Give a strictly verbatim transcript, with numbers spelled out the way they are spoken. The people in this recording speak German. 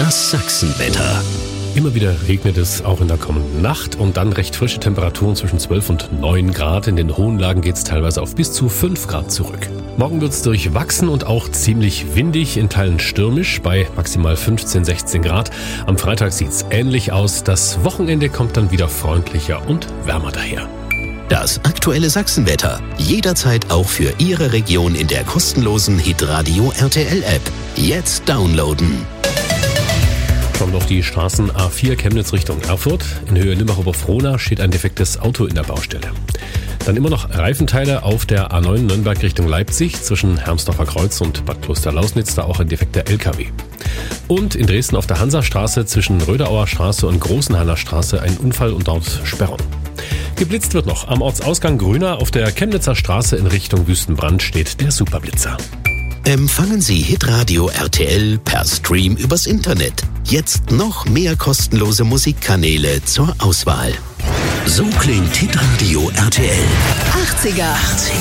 Das Sachsenwetter. Immer wieder regnet es auch in der kommenden Nacht und dann recht frische Temperaturen zwischen zwölf und neun Grad. In den hohen Lagen geht es teilweise auf bis zu fünf Grad zurück. Morgen wird es durchwachsen und auch ziemlich windig, in Teilen stürmisch bei maximal fünfzehn, sechzehn Grad. Am Freitag sieht es ähnlich aus. Das Wochenende kommt dann wieder freundlicher und wärmer daher. Das aktuelle Sachsenwetter. Jederzeit auch für Ihre Region in der kostenlosen Hitradio R T L App. Jetzt downloaden. Kommt auf die Straßen A vier Chemnitz Richtung Erfurt. In Höhe Limbach-Oberfrohna steht ein defektes Auto in der Baustelle. Dann immer noch Reifenteile auf der A neun Nürnberg Richtung Leipzig zwischen Hermsdorfer Kreuz und Bad Klosterlausnitz, da auch ein defekter L K W. Und in Dresden auf der Hansastraße zwischen Röderauer Straße und Großenhainer Straße ein Unfall und dort Sperrung. Geblitzt wird noch am Ortsausgang Grüner. Auf der Chemnitzer Straße in Richtung Wüstenbrand steht der Superblitzer. Empfangen Sie Hitradio R T L per Stream übers Internet. Jetzt noch mehr kostenlose Musikkanäle zur Auswahl. So klingt Hitradio R T L. achtziger. achtziger.